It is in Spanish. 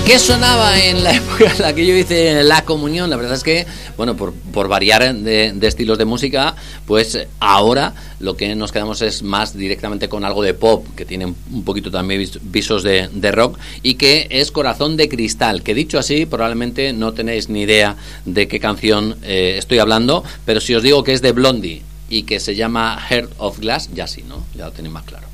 ¿Qué sonaba en la época en la que yo hice la comunión? La verdad es que, bueno, por variar de estilos de música, pues ahora lo que nos quedamos es más directamente con algo de pop, que tiene un poquito también visos de rock, y que es Corazón de Cristal, que dicho así probablemente no tenéis ni idea de qué canción estoy hablando, pero si os digo que es de Blondie y que se llama Heart of Glass, ya sí, ¿no? Ya lo tenéis más claro.